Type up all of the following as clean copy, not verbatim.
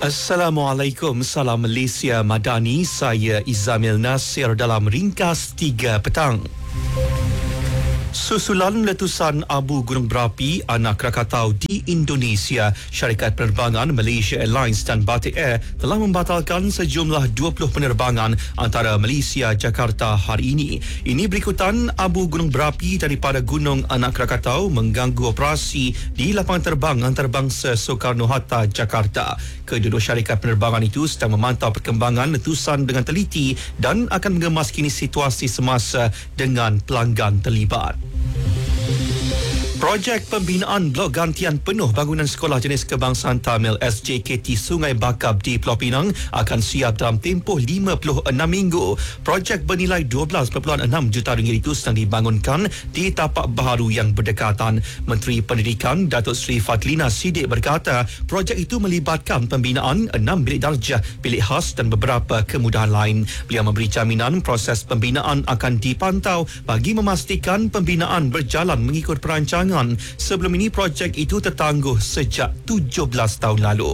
Assalamualaikum, salam Malaysia Madani. Saya Izamil Nasir dalam Ringkas 3 petang. Susulan letusan abu gunung berapi anak Krakatau di Indonesia, syarikat penerbangan Malaysia Airlines dan Batik Air telah membatalkan sejumlah 20 penerbangan antara Malaysia Jakarta hari ini. Ini berikutan abu gunung berapi daripada Gunung Anak Krakatau mengganggu operasi di lapangan terbang antarabangsa Soekarno-Hatta, Jakarta. Kedua-dua syarikat penerbangan itu sedang memantau perkembangan letusan dengan teliti dan akan mengemaskini situasi semasa dengan pelanggan terlibat. Projek pembinaan blok gantian penuh bangunan sekolah jenis kebangsaan Tamil SJKT Sungai Bakab di Pulau Pinang akan siap dalam tempoh 56 minggu. Projek bernilai 12.6 juta ringgit itu sedang dibangunkan di tapak baharu yang berdekatan. Menteri Pendidikan Datuk Seri Fadlina Siddiq berkata, projek itu melibatkan pembinaan 6 bilik darjah, bilik khas dan beberapa kemudahan lain. Beliau memberi jaminan proses pembinaan akan dipantau bagi memastikan pembinaan berjalan mengikut perancangan. Sebelum ini, projek itu tertangguh sejak 17 tahun lalu.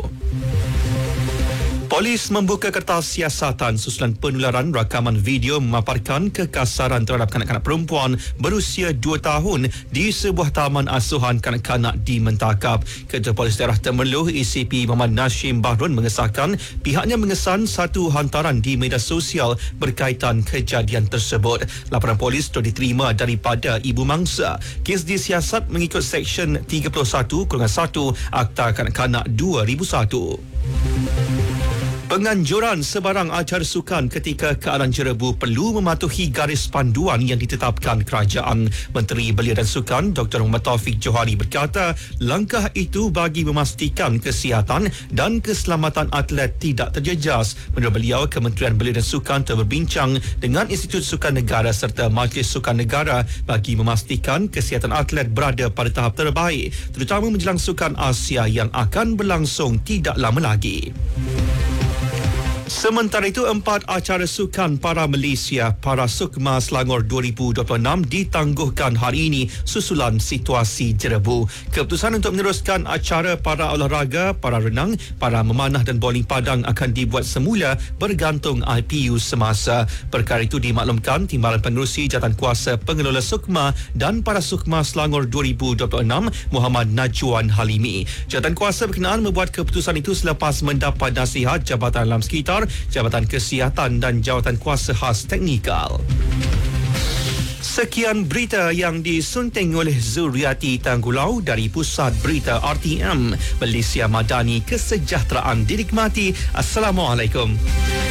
Polis membuka kertas siasatan susulan penularan rakaman video memaparkan kekasaran terhadap kanak-kanak perempuan berusia 2 tahun di sebuah taman asuhan kanak-kanak di Mentakap. Ketua Polis Daerah Temerloh ACP Muhammad Nashim Bahrun mengesahkan pihaknya mengesan satu hantaran di media sosial berkaitan kejadian tersebut. Laporan polis telah diterima daripada ibu mangsa. Kes disiasat mengikut Seksyen 31/1 Akta Kanak-Kanak 2001. Penganjuran sebarang acara sukan ketika keadaan jerebu perlu mematuhi garis panduan yang ditetapkan kerajaan. Menteri Belia dan Sukan Dr. Muhammad Taufik Johari berkata, langkah itu bagi memastikan kesihatan dan keselamatan atlet tidak terjejas. Menurut beliau, Kementerian Belia dan Sukan telah berbincang dengan Institut Sukan Negara serta Majlis Sukan Negara bagi memastikan kesihatan atlet berada pada tahap terbaik, terutama menjelang Sukan Asia yang akan berlangsung tidak lama lagi. Sementara itu, 4 acara sukan para Malaysia Para Sukma Selangor 2026 ditangguhkan hari ini susulan situasi jerebu. Keputusan untuk meneruskan acara para olahraga, para renang, para memanah dan bowling padang akan dibuat semula bergantung IPU semasa. Perkara itu dimaklumkan Timbalan Pengerusi Jawatankuasa Pengelola Sukma dan Para Sukma Selangor 2026 Muhammad Najwan Halimi. Jawatankuasa berkenaan membuat keputusan itu selepas mendapat nasihat Jabatan Alam Sekitar, Jabatan Kesihatan dan Jawatan Kuasa Khas Teknikal. Sekian berita yang disunting oleh Zuriati Tanggulau dari Pusat Berita RTM Malaysia Madani. Kesejahteraan dinikmati. Assalamualaikum.